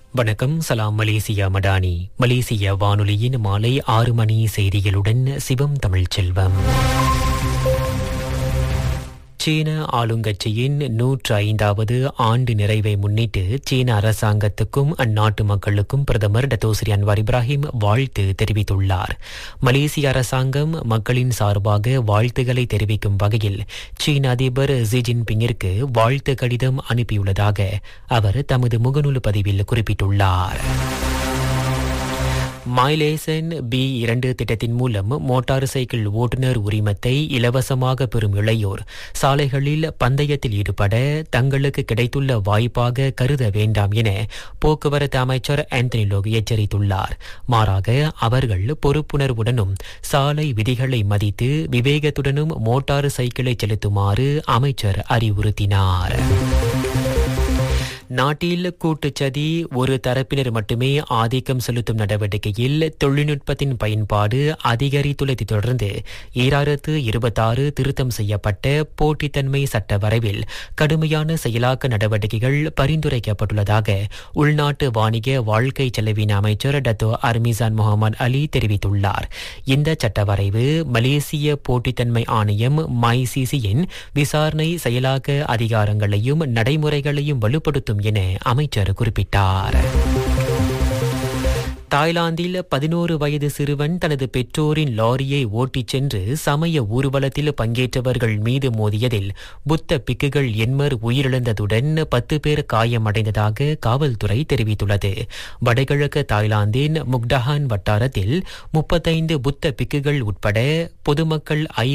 வணக்கம். சலாம் மலேசியா மடானி. மலேசிய வானொலியின் மாலை 6 மணி செய்திகளுடன் சிவம் தமிழ்ச்செல்வம். சீன ஆளுங்கட்சியின் 105வது ஆண்டு நிறைவை முன்னிட்டு சீன அரசாங்கத்துக்கும் அந்நாட்டு மக்களுக்கும் பிரதமர் டத்தோஸ்ரீ அன்வார் இப்ராஹிம் வாழ்த்து தெரிவித்துள்ளார். மலேசிய அரசாங்கம் மக்களின் சார்பாக வாழ்த்துக்களை தெரிவிக்கும் வகையில் சீன அதிபர் ஜி ஜின்பிங்கிற்கு வாழ்த்து கடிதம் அனுப்பியுள்ளதாக அவர் தமது முகநூல் பதிவில் குறிப்பிட்டுள்ளார். மைலேசன் B2 திட்டத்தின் மூலம் மோட்டார் சைக்கிள் ஓட்டுநர் உரிமத்தை இலவசமாக பெறும் இளையோர் சாலைகளில் பந்தயத்தில் ஈடுபட தங்களுக்கு கிடைத்துள்ள வாய்ப்பாக கருத வேண்டாம் என போக்குவரத்து அமைச்சர் ஆந்தனி லோக் எச்சரித்துள்ளார். மாறாக அவர்கள் பொறுப்புணர்வுடனும் சாலை விதிகளை மதித்து விவேகத்துடனும் மோட்டார் சைக்கிளை செலுத்துமாறு அமைச்சர் அறிவுறுத்தினார். நாட்டில் கூட்டுச்சதி ஒரு தரப்பினர் மட்டுமே ஆதிக்கம் செலுத்தும் நடவடிக்கையில் தொழில்நுட்பத்தின் பயன்பாடு அதிகரித்துள்ளதை தொடர்ந்து 2026 திருத்தம் செய்யப்பட்ட போட்டித்தன்மை சட்ட வரைவில் கடுமையான செயலாக்க நடவடிக்கைகள் பரிந்துரைக்கப்பட்டுள்ளதாக உள்நாட்டு வாணிக வாழ்க்கை செலவின அமைச்சர் டத்தோ அர்மிசான் முகமது அலி தெரிவித்துள்ளார். இந்த சட்ட வரைவு மலேசிய போட்டித்தன்மை ஆணையம் MyCC-யின் விசாரணை செயலாக்க அதிகாரங்களையும் நடைமுறைகளையும் வலுப்படுத்தும் என அமைச்சர் குறிப்பிட்டார். தாய்லாந்தில் 11 வயது சிறுவன் தனது பெற்றோரின் லாரியை ஓட்டிச் சென்று சமய ஊர்வலத்தில் பங்கேற்றவர்கள் மீது மோதியதில் புத்த பிக்குகள் எண்மர் உயிரிழந்ததுடன் 10 பேர் காயமடைந்ததாக காவல்துறை தெரிவித்துள்ளது. வடகிழக்கு தாய்லாந்தின் முக்டஹான் வட்டாரத்தில் 35 புத்த பிக்குகள் உட்பட பொதுமக்கள்